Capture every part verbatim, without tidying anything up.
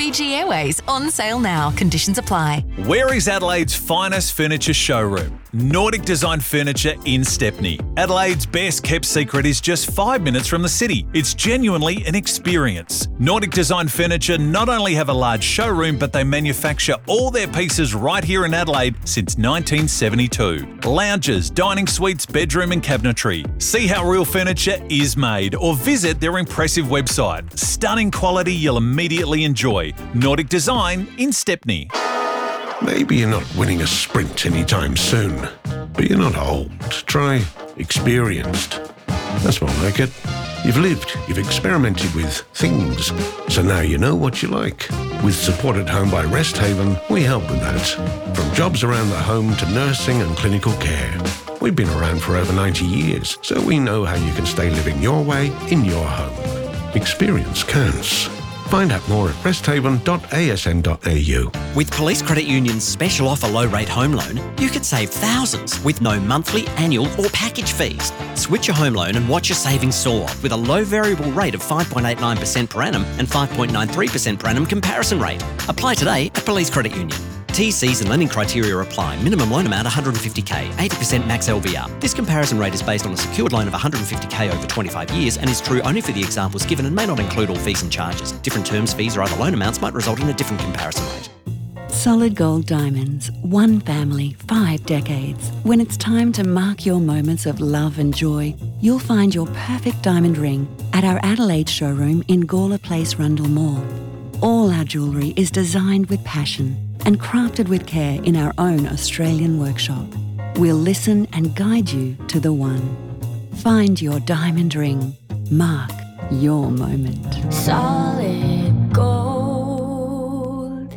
Fiji Airways on sale now. Conditions apply. Where is Adelaide's finest furniture showroom? Nordic Design Furniture in Stepney. Adelaide's best kept secret is just five minutes from the city. It's genuinely an experience. Nordic Design Furniture not only have a large showroom, but they manufacture all their pieces right here in Adelaide since nineteen seventy-two. Lounges, dining suites, bedroom and cabinetry. See how real furniture is made or visit their impressive website. Stunning quality you'll immediately enjoy. Nordic Design in Stepney. Maybe you're not winning a sprint anytime soon, but you're not old. Try experienced. That's more like it. You've lived, you've experimented with things, so now you know what you like. With Support at Home by Rest Haven, we help with that. From jobs around the home to nursing and clinical care. We've been around for over ninety years, so we know how you can stay living your way in your home. Experience counts. Find out more at resthaven dot a s n dot a u. With Police Credit Union's special offer low-rate home loan, you could save thousands with no monthly, annual or package fees. Switch your home loan and watch your savings soar with a low variable rate of five point eight nine percent per annum and five point nine three percent per annum comparison rate. Apply today at Police Credit Union. T Cs and lending criteria apply. Minimum loan amount one hundred fifty thousand dollars, eighty percent max L V R. This comparison rate is based on a secured loan of one hundred fifty thousand dollars over twenty-five years and is true only for the examples given and may not include all fees and charges. Different terms, fees or other loan amounts might result in a different comparison rate. Solid Gold Diamonds. One family, five decades. When it's time to mark your moments of love and joy, you'll find your perfect diamond ring at our Adelaide showroom in Gawler Place, Rundle Mall. All our jewellery is designed with passion and crafted with care in our own Australian workshop. We'll listen and guide you to the one. Find your diamond ring. Mark your moment. Solid gold.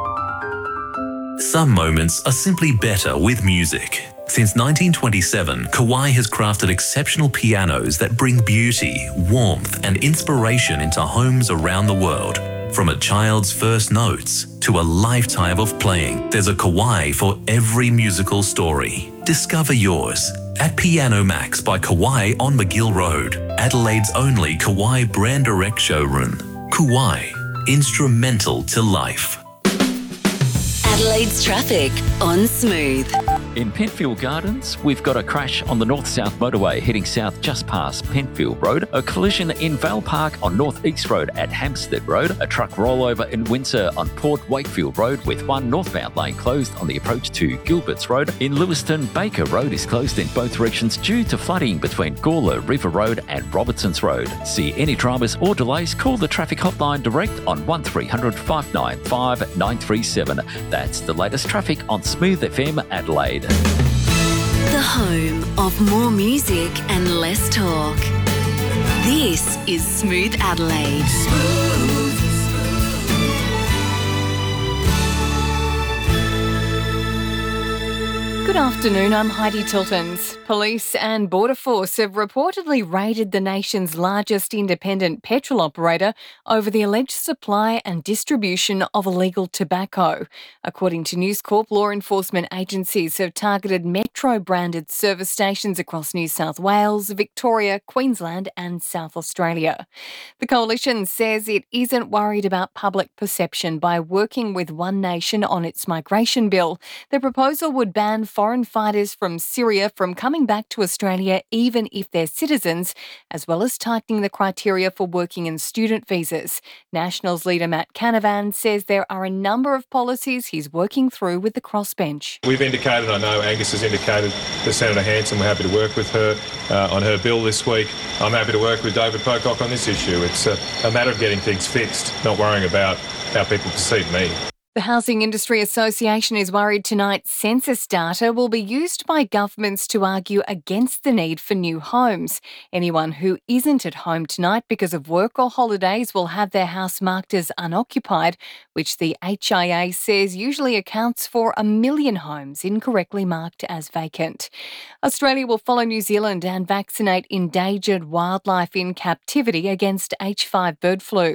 Some moments are simply better with music. Since nineteen twenty-seven, Kawai has crafted exceptional pianos that bring beauty, warmth and inspiration into homes around the world. From a child's first notes to a lifetime of playing, there's a Kawai for every musical story. Discover yours at Piano Max by Kawai on McGill Road, Adelaide's only Kawai brand direct showroom. Kawai, instrumental to life. Adelaide's traffic on Smooth. In Pentfield Gardens, we've got a crash on the north-south motorway heading south just past Pentfield Road, a collision in Vale Park on North East Road at Hampstead Road, a truck rollover in Windsor on Port Wakefield Road with one northbound lane closed on the approach to Gilberts Road. In Lewiston, Baker Road is closed in both directions due to flooding between Gawler River Road and Robertsons Road. See any dramas or delays, call the traffic hotline direct on one three hundred, five nine five, nine three seven. That's the latest traffic on Smooth F M Adelaide. The home of more music and less talk. This is Smooth Adelaide. Smooth. Good afternoon, I'm Heidi Tiltons. Police and Border Force have reportedly raided the nation's largest independent petrol operator over the alleged supply and distribution of illegal tobacco. According to News Corp, law enforcement agencies have targeted Metro-branded service stations across New South Wales, Victoria, Queensland and South Australia. The coalition says it isn't worried about public perception by working with One Nation on its migration bill. The proposal would ban foreign fighters from Syria from coming back to Australia even if they're citizens, as well as tightening the criteria for working in student visas. Nationals leader Matt Canavan says there are a number of policies he's working through with the crossbench. We've indicated, I know Angus has indicated to Senator Hanson we're happy to work with her uh, on her bill this week. I'm happy to work with David Pocock on this issue. It's a, a matter of getting things fixed, not worrying about how people perceive me. The Housing Industry Association is worried tonight's census data will be used by governments to argue against the need for new homes. Anyone who isn't at home tonight because of work or holidays will have their house marked as unoccupied, which the H I A says usually accounts for a million homes incorrectly marked as vacant. Australia will follow New Zealand and vaccinate endangered wildlife in captivity against H five bird flu.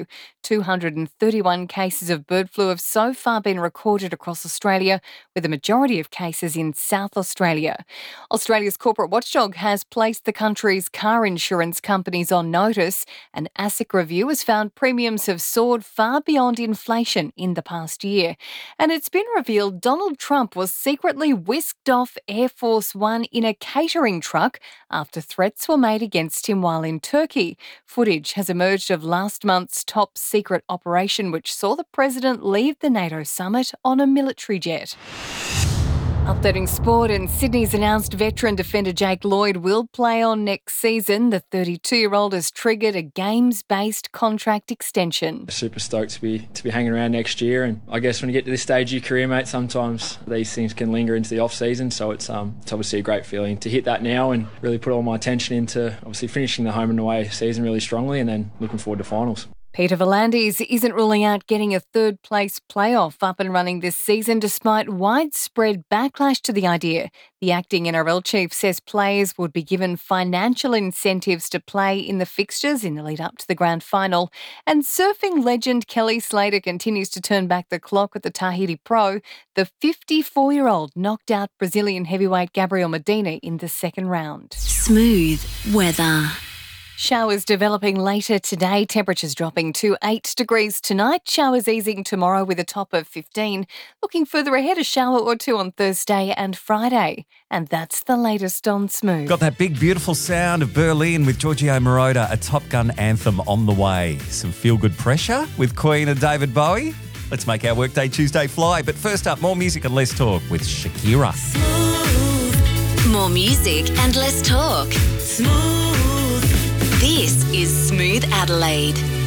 two hundred thirty-one cases of bird flu have so far been recorded across Australia, with the majority of cases in South Australia. Australia's corporate watchdog has placed the country's car insurance companies on notice. An ASIC review has found premiums have soared far beyond inflation in the past year. And it's been revealed Donald Trump was secretly whisked off Air Force One in a catering truck after threats were made against him while in Turkey. Footage has emerged of last month's top secret operation, which saw the president leave the NATO summit on a military jet. Updating sport, and Sydney's announced veteran defender Jake Lloyd will play on next season. The thirty-two-year-old has triggered a games-based contract extension. Super stoked to be to be hanging around next year, and I guess when you get to this stage of your career, mate, sometimes these things can linger into the off-season, so it's um it's obviously a great feeling to hit that now and really put all my attention into obviously finishing the home and away season really strongly, and then looking forward to finals. Peter V'landys isn't ruling out getting a third-place playoff up and running this season despite widespread backlash to the idea. The acting N R L chief says players would be given financial incentives to play in the fixtures in the lead-up to the grand final. And surfing legend Kelly Slater continues to turn back the clock at the Tahiti Pro. The fifty-four-year-old knocked out Brazilian heavyweight Gabriel Medina in the second round. Smooth weather. Showers developing later today, temperatures dropping to eight degrees tonight, showers easing tomorrow with a top of fifteen. Looking further ahead, a shower or two on Thursday and Friday. And that's the latest on Smooth. Got that big, beautiful sound of Berlin with Giorgio Moroder, a Top Gun anthem on the way. Some feel-good pressure with Queen and David Bowie. Let's make our Workday Tuesday fly. But first up, more music and less talk with Shakira. Smooth. More music and less talk. Smooth. This is Smooth Adelaide.